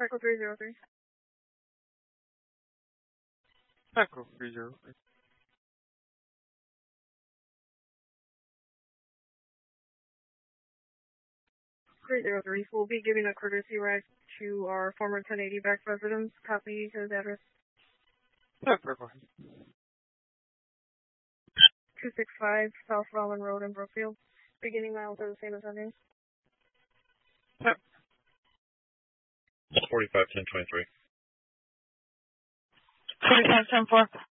Echo 303. Echo 303. 303. We'll be giving a courtesy ride to our former 1080 back residence. Copy his address. Yeah, go ahead. 265 South Rollin Road in Brookfield. Beginning miles are the same as ending. Yeah. 45 1023. 45 10 4.